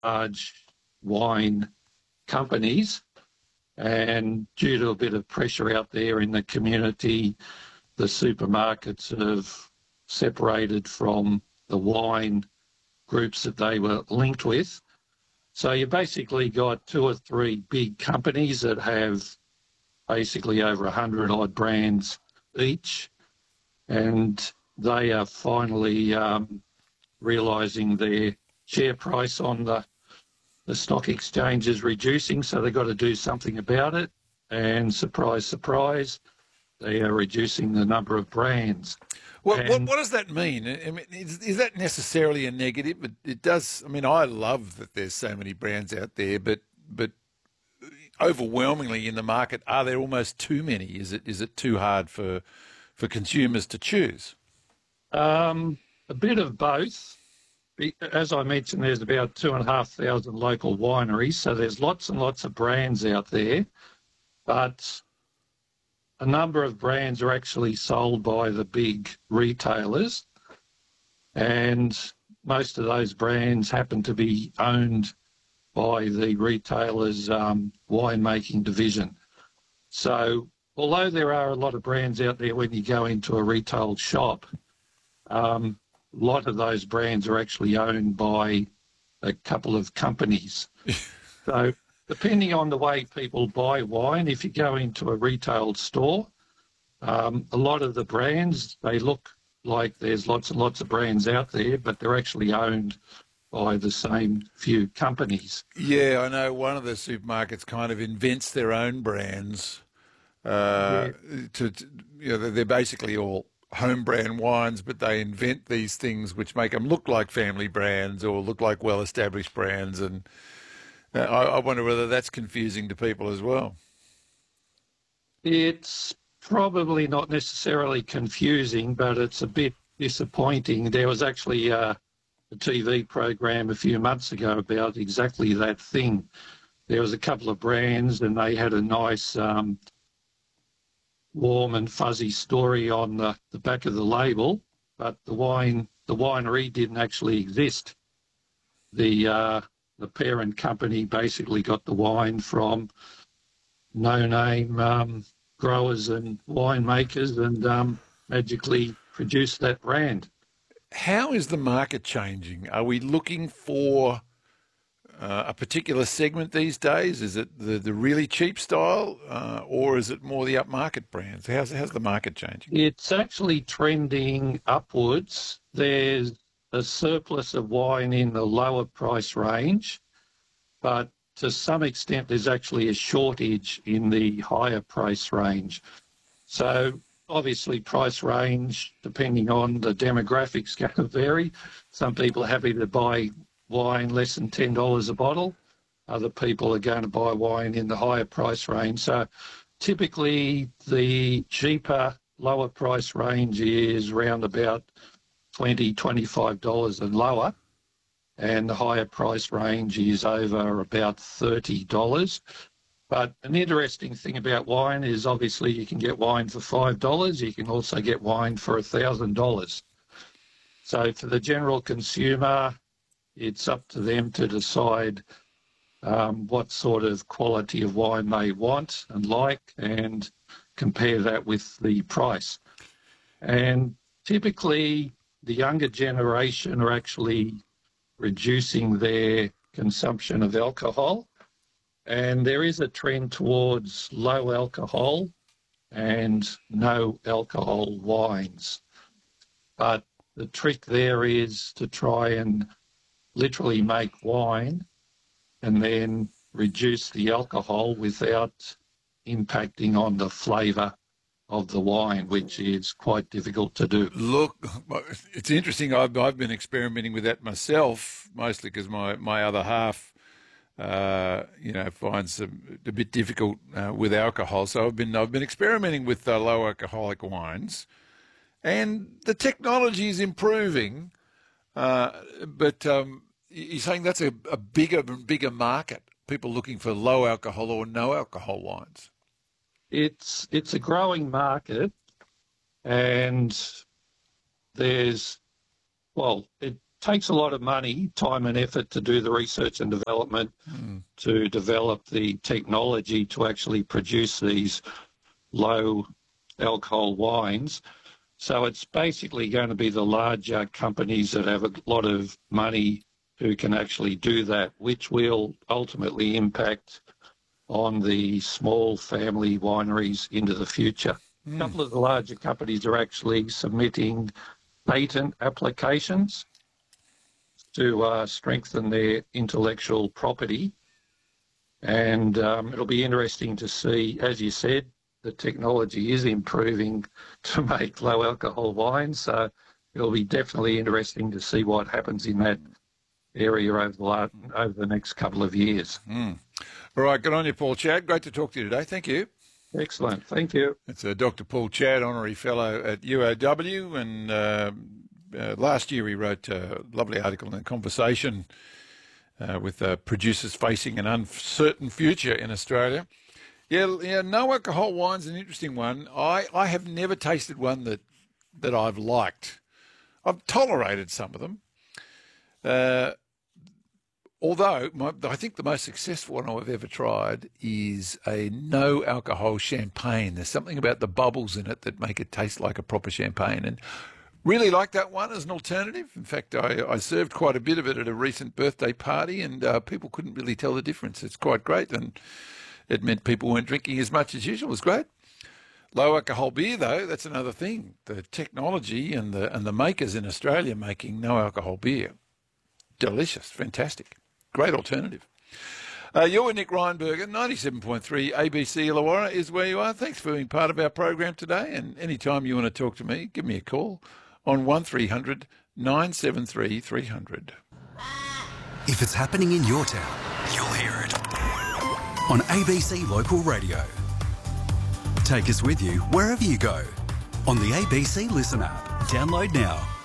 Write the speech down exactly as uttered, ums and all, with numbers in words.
large wine companies, and due to a bit of pressure out there in the community, the supermarkets have separated from the wine groups that they were linked with. So you basically got two or three big companies that have basically over a hundred odd brands each, and they are finally um, realising their share price on the, the stock exchange is reducing, so they've got to do something about it. And surprise, surprise, they are reducing the number of brands. What, what, And what does that mean? I mean, is, is that necessarily a negative? It, it does. I mean, I love that there's so many brands out there, but but overwhelmingly in the market, are there almost too many? Is it is it too hard for for consumers to choose? um, a bit of both. As I mentioned, there's about two and a half thousand local wineries, so there's lots and lots of brands out there, but a number of brands are actually sold by the big retailers, and most of those brands happen to be owned by the retailers' um, winemaking division. So although there are a lot of brands out there when you go into a retail shop, um, a lot of those brands are actually owned by a couple of companies. So depending on the way people buy wine, if you go into a retail store, um, a lot of the brands, they look like there's lots and lots of brands out there, but they're actually owned by the same few companies. Yeah, I know one of the supermarkets kind of invents their own brands. Uh, Yeah. to, to you know, they're basically all home brand wines, but they invent these things which make them look like family brands or look like well-established brands. And uh, I, I wonder whether that's confusing to people as well. It's probably not necessarily confusing, but it's a bit disappointing. There was actually a, a T V program a few months ago about exactly that thing. There was a couple of brands and they had a nice um, warm and fuzzy story on the, the back of the label, but the wine, the winery didn't actually exist. The uh, the parent company basically got the wine from no-name um, growers and winemakers and um, magically produced that brand. How is the market changing? Are we looking for uh, a particular segment these days? Is it the, the really cheap style, uh, or is it more the upmarket brands? How's, how's the market changing? It's actually trending upwards. There's a surplus of wine in the lower price range, but to some extent there's actually a shortage in the higher price range. So obviously price range, depending on the demographics, going to vary. Some people are happy to buy wine less than ten dollars a bottle. Other people are going to buy wine in the higher price range. So typically the cheaper, lower price range is around about twenty dollars, twenty-five dollars and lower. And the higher price range is over about thirty dollars. But an interesting thing about wine is obviously you can get wine for five dollars. You can also get wine for one thousand dollars. So for the general consumer, it's up to them to decide um, what sort of quality of wine they want and like and compare that with the price. And typically the younger generation are actually reducing their consumption of alcohol. And there is a trend towards low alcohol and no alcohol wines. But the trick there is to try and literally make wine and then reduce the alcohol without impacting on the flavour of the wine, which is quite difficult to do. Look, it's interesting. I've, I've been experimenting with that myself, mostly because my, my other half, uh, you know, finds it a bit difficult uh, with alcohol. So I've been I've been experimenting with uh, low alcoholic wines, and the technology is improving. Uh, but um, you're saying that's a, a bigger bigger market. People looking for low alcohol or no alcohol wines. It's it's a growing market, and there's well, it takes a lot of money, time and effort to do the research and development, mm. to develop the technology to actually produce these low alcohol wines. So it's basically going to be the larger companies that have a lot of money who can actually do that, which will ultimately impact on the small family wineries into the future. Mm. A couple of the larger companies are actually submitting patent applications to uh, strengthen their intellectual property. And um, it'll be interesting to see, as you said, the technology is improving to make low alcohol wines. So it'll be definitely interesting to see what happens in that area over the, last, over the next couple of years. Mm. All right, good on you, Paul Chadd. Great to talk to you today. Thank you. Excellent. Thank you. It's uh, Doctor Paul Chadd, Honorary Fellow at U O W, and uh, uh, last year he wrote a lovely article in The Conversation uh, with uh, producers facing an uncertain future in Australia. Yeah, yeah, no alcohol wine's an interesting one. I, I have never tasted one that that I've liked. I've tolerated some of them. Uh, although my, I think the most successful one I've ever tried is a no alcohol champagne. There's something about the bubbles in it that make it taste like a proper champagne, and really like that one as an alternative. In fact, I, I served quite a bit of it at a recent birthday party, and uh, people couldn't really tell the difference. It's quite great, and it meant people weren't drinking as much as usual. It was great. Low alcohol beer, though, that's another thing. The technology and the and the makers in Australia making no alcohol beer. Delicious, fantastic, great alternative. Uh, you're with Nick Reinberger, ninety-seven point three A B C Illawarra is where you are. Thanks for being part of our program today. And anytime you want to talk to me, give me a call on one three hundred nine seven three three hundred. If it's happening in your town, you'll hear it on A B C Local Radio. Take us with you wherever you go on the A B C Listen app. Download now.